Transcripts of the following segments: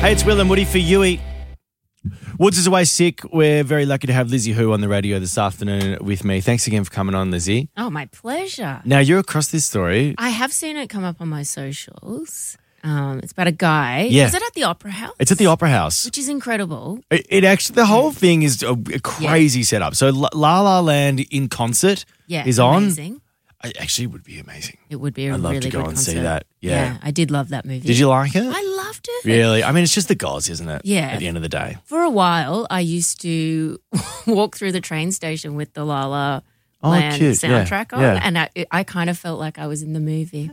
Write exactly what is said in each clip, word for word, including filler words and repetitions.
Hey, it's Will and Woody for Yui. Woods is away sick. We're very lucky to have Lizzie Hu on the radio this afternoon with me. Thanks again for coming on, Lizzie. Oh, my pleasure. Now, you're across this story. I have seen it come up on my socials. Um, it's about a guy. Yeah. Is it at the Opera House? It's at the Opera House. Which is incredible. It, it actually, the whole thing is a, a crazy Yeah. setup. So La La La Land in concert Yeah, is on. amazing. It actually would be amazing. It would be a I'd love really to go good and concert. see that. Yeah. I did love that movie. Did you like it? I loved it. Really? I mean, it's just the gods, isn't it? Yeah. At the end of the day. For a while, I used to walk through the train station with the La La Oh, Land cute. Yeah, soundtrack on, yeah. and I, I kind of felt like I was in the movie.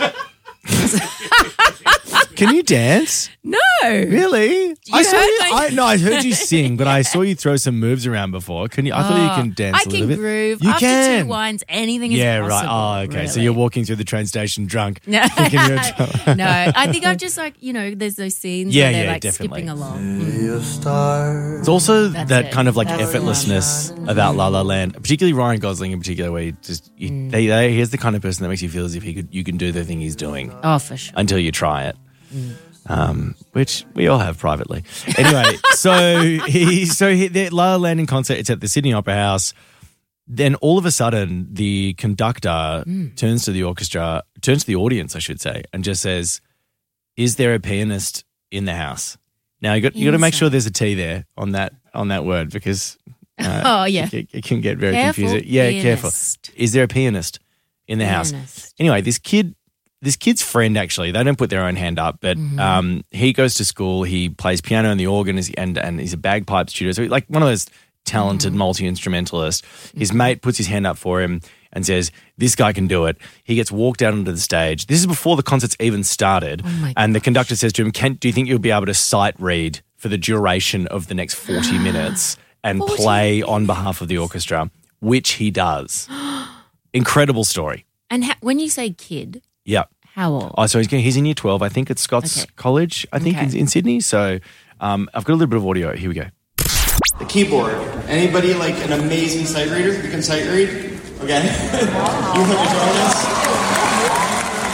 Can you dance? No. Really? I saw heard you. my- I, no, I heard you sing, but I saw you throw some moves around before. Can you? I thought you can dance I a little can bit. groove. You After can. two wines, anything is Yeah, possible. right. Oh, okay. So really. you're walking through the train station drunk. No, thinking you're a- no. I think I'm just like, you know, there's those scenes Yeah, where they're yeah, like definitely. skipping along. Mm. It's also That's that it. kind of like That's the effortlessness about La La Land, particularly Ryan Gosling in particular, where he just you, Mm. they, they, he's the kind of person that makes you feel as if he could you can do the thing he's doing Oh, for sure. until you try it. Mm. Um, which we all have privately. Anyway, so he so he, the La La Land in concert. It's at the Sydney Opera House. Then all of a sudden, the conductor Mm. turns to the orchestra, turns to the audience, I should say, and just says, "Is there a pianist in the house?" Now you got you got to make sure there's a T there on that on that word because uh, Oh, yeah. it, it can get very Careful, confusing. Yeah, careful. pianist. Is there a pianist in the house? Pianist. Anyway, this kid, this kid's friend actually, they don't put their own hand up, but Mm-hmm. um, he goes to school. He plays piano and the organ, is- and and he's a bagpipe tutor. So like one of those talented Mm-hmm. multi instrumentalists. His mate puts his hand up for him and says, "This guy can do it." He gets walked out onto the stage. This is before the concert's even started, Oh my and the conductor says to him, "Can do you think you'll be able to sight read for the duration of the next forty minutes and forty play on behalf of the orchestra?" Which he does. Incredible story. And ha- when you say kid, Yeah. how old? Oh, so he's, he's in year twelve, I think, at Scots Okay. College, I think, Okay. in, in Sydney. So um, I've got a little bit of audio. Here we go. The keyboard. Anybody like an amazing sight reader? You can sight read? Okay. You want to join us?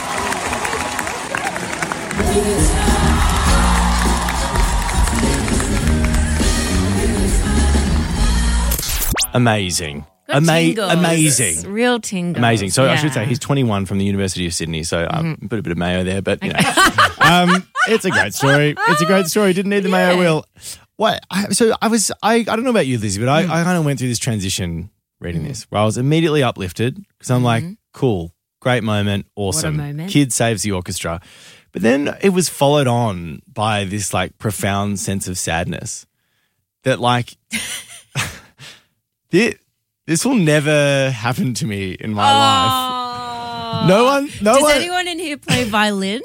Amazing. Got Ama- tingles. amazing. Real tingles. Amazing. So I should Yeah. say he's twenty-one from the University of Sydney. So um, Mm-hmm. put a bit of mayo there, but you know, um, it's a great story. It's a great story. Didn't need the mayo Yeah. wheel. What? I, so I was. I, I don't know about you, Lizzie, but Mm. I, I kind of went through this transition reading this where I was immediately uplifted because I'm like, cool, great moment, awesome. Mm-hmm. moment. Kid saves the orchestra, but then it was followed on by this like profound sense of sadness that like this, this will never happen to me in my life. Oh. No one, no Does one. anyone in here play violin?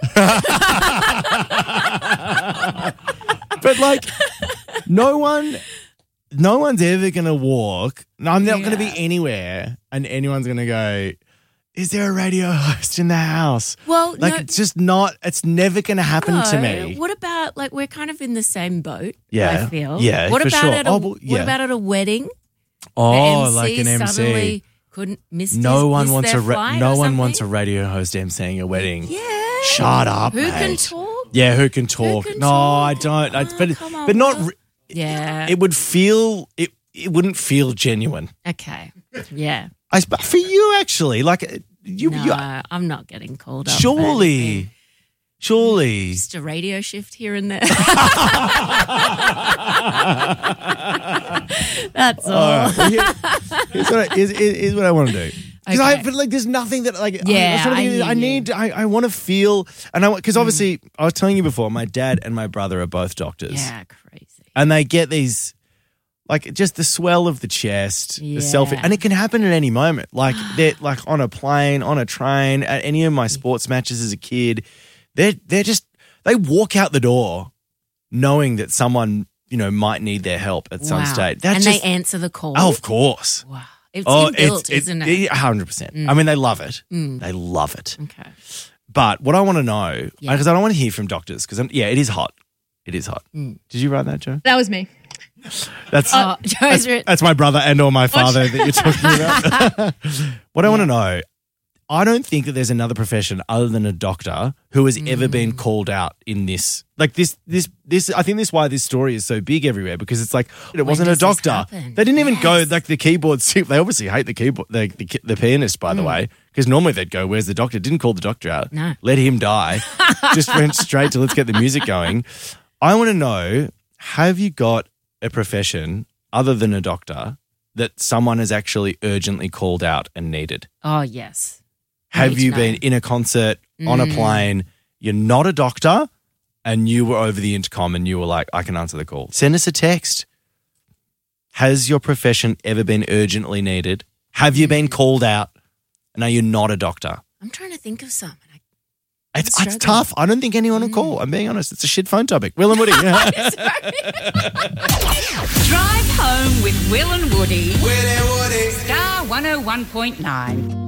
But like, no one, no one's ever gonna walk. No, I'm not gonna be Yeah. anywhere, and anyone's gonna go, "Is there a radio host in the house?" Well, Like, no, it's just not. It's never gonna happen to no. me. What about like we're kind of in the same boat? Yeah. I feel. Yeah, What for about sure. at a Oh, well, yeah. What about at a wedding? Oh, the like an M C. Suddenly couldn't miss. No his, one miss wants their a ra- flight no or one wants a something? radio host emceeing a wedding. Yeah. Shut up, Who can mate. talk? Yeah, who can talk? can no, talk? I don't. I, Oh, but come on, but not. Will. Re- Yeah. it would feel. It it wouldn't feel genuine. okay. Yeah. I sp- for you actually, like you. No, you I'm not getting called up. for surely, anything. surely. Just a radio shift here and there. That's all. All right, well, here- here's, what I, here's, here's what I want to do. Because I Okay. feel like there's nothing that like Yeah, I, was trying to I think, hear I you. need I, I want to feel and I because obviously I was telling you before my dad and my brother are both doctors Yeah, crazy. and they get these like just the swell of the chest, the self, Yeah. and it can happen at any moment. Like they're like on a plane, on a train, at any of my sports matches as a kid. They're they're just they walk out the door knowing that someone you know might need their help at some Wow. stage. That's and just they answer the call. oh, of course. Wow. It's Oh, inbuilt, it's isn't it? it? hundred percent. I mean, they love it. Mm. They love it. Okay. But what I want to know, Yeah. because I don't want to hear from doctors, because yeah, it is hot. It is hot. Mm. Did you write that, Joe? That was me. That's Oh, Joe's written. that's my brother and or my father that you're talking about. What I want to know, I don't think that there's another profession other than a doctor who has Mm. ever been called out in this. Like this, this, this. I think this is why this story is so big everywhere because it's like it wasn't a does this doctor. happen? They didn't even go Yes. like the keyboard. They obviously hate the keyboard, the, the, the pianist, by the Mm. way, because normally they'd go, "Where's the doctor?" Didn't call the doctor out. No. Let him die. Just went straight to let's get the music going. I want to know: have you got a profession other than a doctor that someone has actually urgently called out and needed? Oh, yes. Have Need to you know. been in a concert, on a plane, you're not a doctor, and you were over the intercom and you were like, I can answer the call? Send us a text. Has your profession ever been urgently needed? Have you been called out and are you not a doctor? I'm trying to think of some. and I- It's, I'm it's struggling. tough. I don't think anyone will call. I'm being honest. It's a shit phone topic. Will and Woody. Drive home with Will and Woody. Will and Woody. Star one oh one point nine.